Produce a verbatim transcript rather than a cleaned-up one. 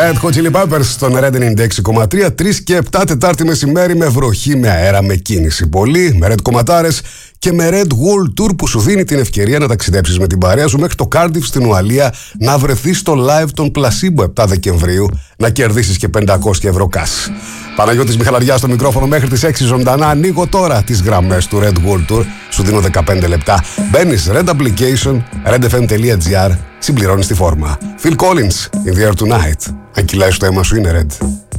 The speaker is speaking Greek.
Red Hot Chili Peppers στον Red ενενήντα έξι κόμμα τρία, τρεις και επτά Τετάρτη μεσημέρι με βροχή, με αέρα, με κίνηση πολύ, με Red κομματάρες και με Red World Tour που σου δίνει την ευκαιρία να ταξιδέψεις με την παρέα σου μέχρι το Cardiff στην Ουαλία, να βρεθείς στο live των Placebo επτά Δεκεμβρίου, να κερδίσεις και πεντακόσια ευρώ cash. Παναγιώτης Μιχαλαριάς στο μικρόφωνο μέχρι τις έξι ζωντανά. Ανοίγω τώρα τις γραμμές του Red World Tour. Σου δίνω δεκαπέντε λεπτά. Μπαίνεις Red Application, redfm.gr, συμπληρώνεις τη φόρμα. Phil Collins, In the Air Tonight. Αν κυλάει στο αίμα σου είναι Red.